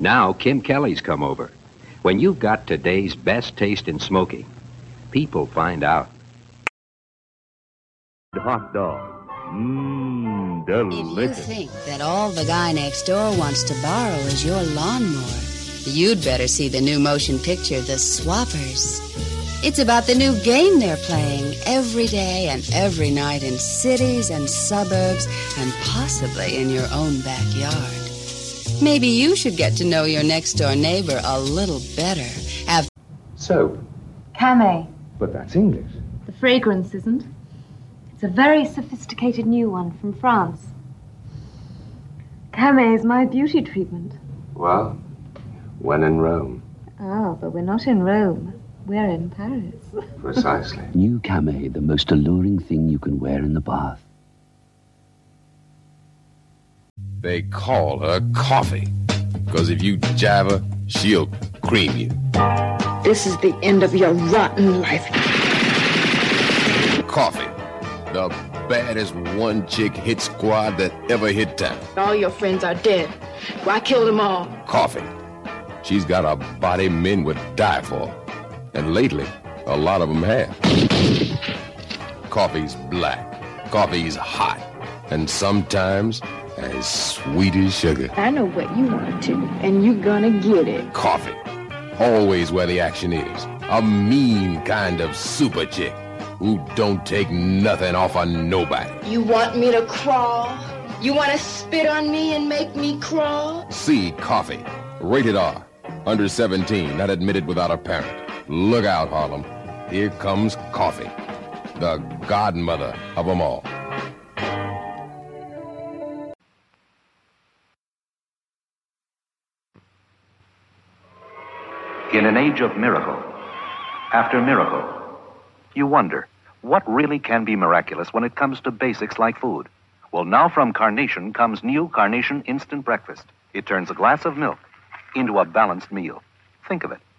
Now Kim Kelly's come over. When you've got today's best taste in smoking, people find out. Hot dog. Mmm, If delicious. you think that all the guy next door wants to borrow is your lawnmower, you'd better see the new motion picture, The Swappers. It's about the new game they're playing every day and every night in cities and suburbs and possibly in your own backyard. Maybe you should get to know your next-door neighbor a little better. Soap. Camay. But that's English. The fragrance isn't. It's a very sophisticated new one from France. Camay is my beauty treatment. Well, when in Rome. Oh, but we're not in Rome. We're in Paris. Precisely. New Camay, the most alluring thing you can wear in the bath. They call her Coffee, because if you jive her, she'll cream you. This is the end of your rotten life. Coffee, the baddest one-chick hit squad that ever hit town. All your friends are dead. Why kill them all? Coffee, she's got a body men would die for. And lately, a lot of them have. Coffee's black, coffee's hot, and sometimes as sweet as sugar. I know what you want to, and you're gonna get it. Coffee, always where the action is. A mean kind of super chick who don't take nothing off of nobody. You want me to crawl? You want to spit on me and make me crawl? See Coffee, rated R, under 17, not admitted without a parent. Look out, Harlem. Here comes Coffee, the godmother of them all. In an age of miracle, after miracle, you wonder, what really can be miraculous when it comes to basics like food? Well, now from Carnation comes new Carnation Instant Breakfast. It turns a glass of milk into a balanced meal. Think of it.